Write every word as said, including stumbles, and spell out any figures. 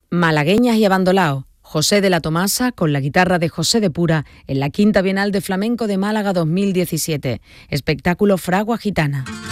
Malagueñas y abandolaos. José de la Tomasa con la guitarra de José de Pura en la Quinta Bienal de Flamenco de Málaga dos mil diecisiete. Espectáculo Fragua Gitana.